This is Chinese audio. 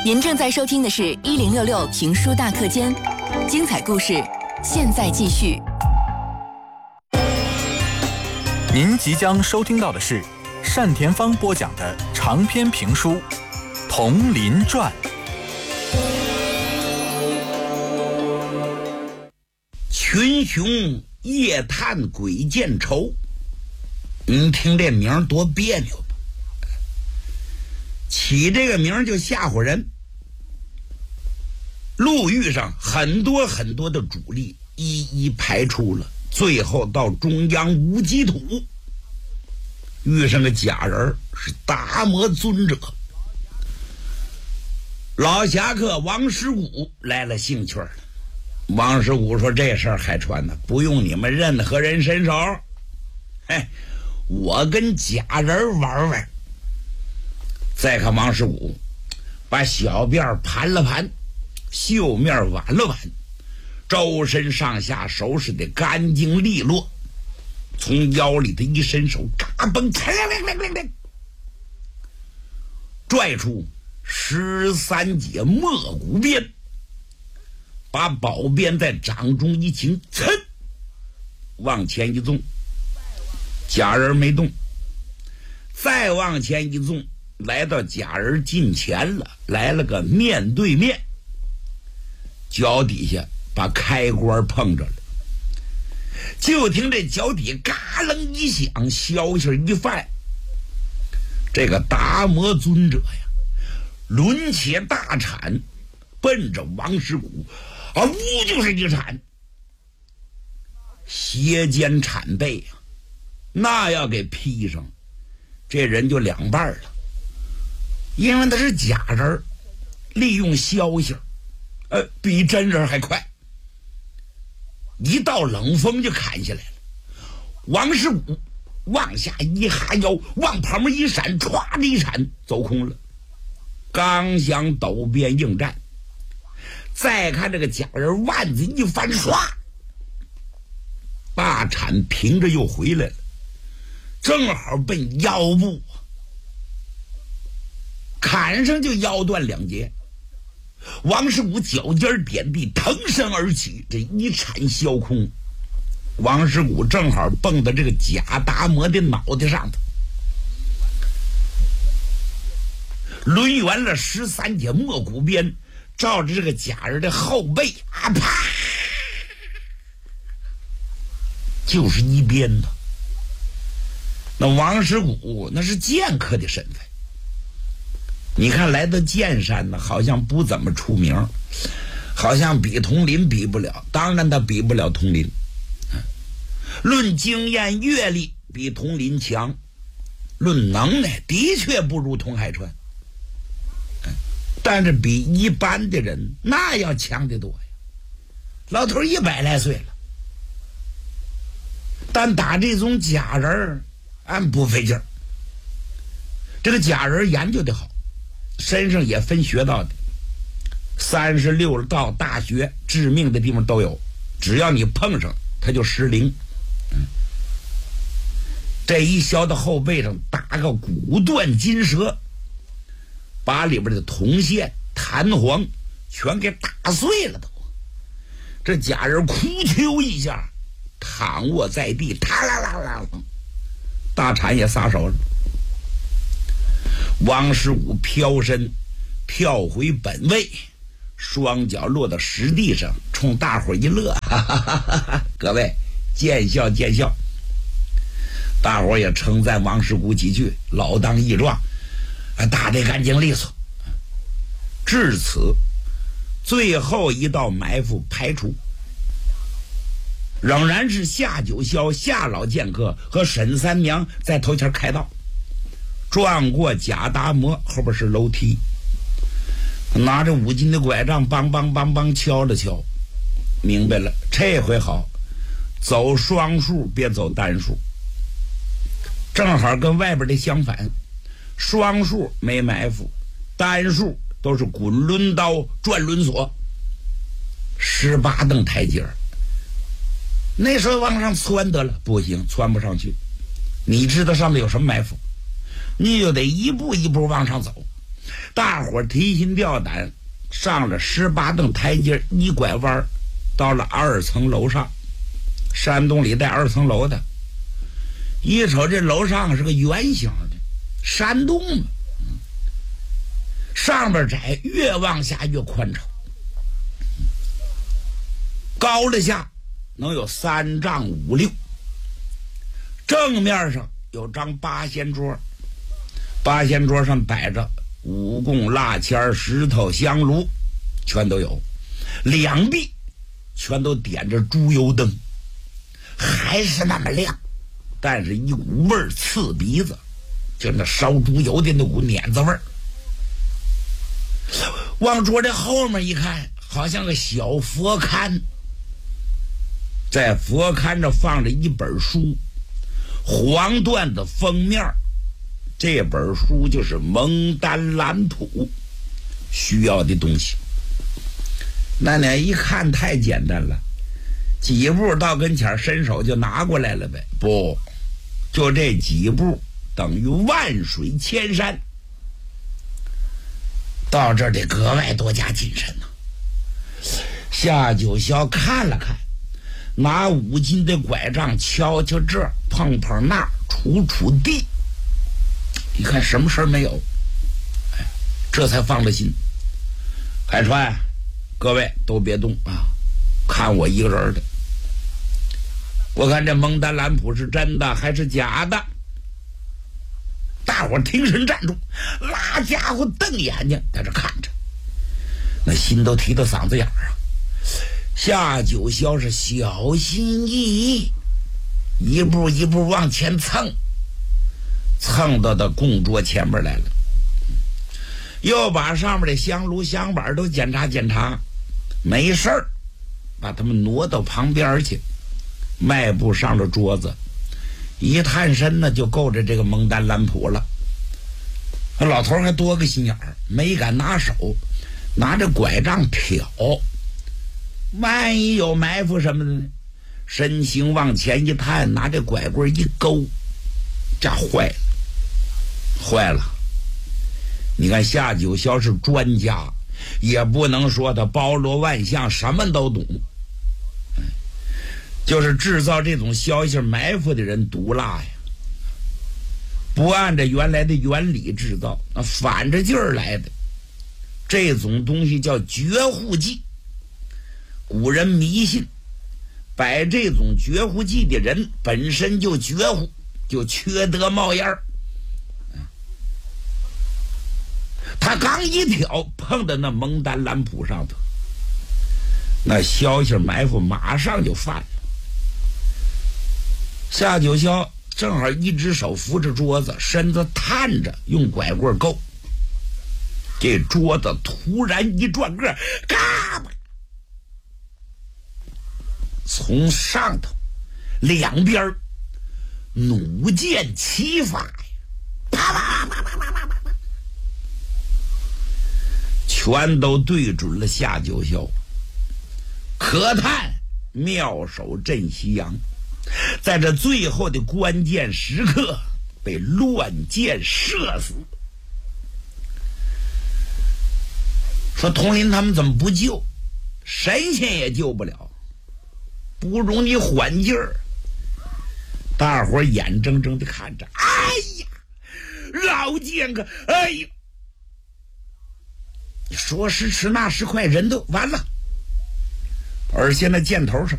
您正在收听的是1066评书大课间，精彩故事现在继续。 您即将收听到的是单田芳播讲的长篇评书《铜林传》。 群雄夜探鬼见愁，你听这名多别扭吧？起这个名就吓唬人。路遇上很多的主力一一排除了，最后到中央无极土遇上个假人，是达摩尊者。老侠客王师古来了兴趣了。王师古说：“这事儿还传呢，不用你们任何人伸手。我跟假人玩玩。”再看王师古把小辫盘了盘，袖面挽了挽，周身上下收拾得干净利落，从腰里的一伸手，嘎嘣，拽出13节墨骨鞭，把宝鞭在掌中一擎，噌，往前一纵，假人没动，再往前一纵，来到假人近前了，来了个面对面，脚底下把开关碰着了，就听这脚底嘎楞一响，消息一泛，这个达摩尊者呀，抡起大铲，奔着王师古呜就是一铲，斜肩铲背呀，那要给劈上，这人就两半了。因为他是假人，利用消息比真人还快，一道冷风就砍下来了。王师古往下一哈腰，往旁边一闪，歘的一铲走空了。刚想抖鞭应战，再看这个假人腕子一翻，唰，大铲平着又回来了，正好奔腰部砍上，就腰断两截。王师古脚尖点地，腾身而起，这一铲削空。王师古正好蹦到这个假达摩的脑袋上头，抡圆了13节墨骨鞭，照着这个假人的后背啪，就是一鞭呢。那王师古那是剑客的身份，你看来到剑山呢，好像不怎么出名，好像比佟林比不了，当然他比不了佟林，论经验阅历比佟林强，论能耐的确不如佟海川，但是比一般的人那要强得多呀。老头100来岁了，但打这种假人俺不费劲儿。这个假人研究的好，身上也分学道的，36道大学致命的地方都有，只要你碰上他就失灵。这一削到后背上，打个骨断筋折，把里边的铜线弹簧全给打碎了都。这假人哭啾一下躺卧在地，啪啦啦啦，大铲也撒手了。王师古飘身跳回本位，双脚落到实地上，冲大伙一乐，哈哈哈哈，各位见笑见笑。大伙也称赞王师古几句，老当益壮，打得干净利索。至此最后一道埋伏排除，仍然是夏九霄、夏老剑客和沈三娘在头前开道。转过假达摩，后边是楼梯，拿着5斤的拐杖梆梆梆梆敲了敲，明白了，这回好，走双数别走单数，正好跟外边的相反，双数没埋伏，单数都是滚抡刀转抡锁，18蹬台阶儿。那时候往上窜得了，不行，窜不上去。你知道上面有什么埋伏，你就得一步一步往上走， 大伙提心吊胆上了18等台阶，一拐弯到了2层楼上。山洞里带2层楼的，一瞅这楼上是个圆形的山洞嘛，上边窄，越往下越宽敞，高了下能有3丈5六。正面上有张八仙桌，八仙桌上摆着五供、蜡签、石头、香炉，全都有。两壁全都点着猪油灯，还是那么亮，但是一股味儿刺鼻子，就那烧猪油的那股碾子味儿。往桌的后面一看，好像个小佛龛，在佛龛上放着一本书，黄缎的封面，这本书就是蒙丹蓝谱需要的东西。那一看太简单了，几步到跟前伸手就拿过来了呗？不，就这几步等于万水千山。到这儿得格外多加谨慎呐。夏九霄看了看，拿5斤的拐杖敲敲这，碰碰那，杵杵地，一看什么事儿没有，这才放了心。海川，各位都别动啊，看我一个人的。我看这蒙丹蓝谱是真的还是假的？大伙挺身站住，拉家伙瞪眼睛在这看着，那心都提到嗓子眼儿啊。夏九霄是小心翼翼，一步一步往前蹭，蹭到供桌前面来了，又把上面的香炉香板都检查检查，没事儿，把他们挪到旁边去，迈步上了桌子，一探身呢就够着这个蒙丹蓝谱了。老头还多个心眼儿，没敢拿手，拿着拐杖挑，万一有埋伏什么的呢？身形往前一探，拿这拐棍一勾，这坏了，坏了！你看夏九霄是专家，也不能说他包罗万象，什么都懂。就是制造这种消息埋伏的人毒辣呀，不按照原来的原理制造，那反着劲儿来的。这种东西叫绝户计。古人迷信，摆这种绝户计的人本身就绝户，就缺德冒烟儿。他刚一挑，碰到那蒙丹蓝谱上头，那消息埋伏马上就犯了。夏九霄正好一只手扶着桌子，身子探着，用拐棍够。这桌子突然一转个，嘎巴，从上头两边弩箭齐发呀，啪啪啪啪啪啪啪啪，全都对准了夏九霄。可叹妙手镇西洋，在这最后的关键时刻被乱箭射死。说佟林他们怎么不救？神仙也救不了，不容你缓劲儿。大伙眼睁睁的看着，哎呀，老剑客，哎呀，说时迟那时快，人都完了，而且那箭头上